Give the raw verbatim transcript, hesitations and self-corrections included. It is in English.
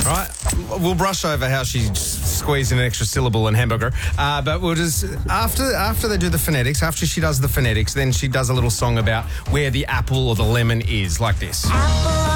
right? We'll brush over how she squeezed in an extra syllable in hamburger, uh, but we'll just after after they do the phonetics, after she does the phonetics, then she does a little song about where the apple or the lemon is, like this. Apple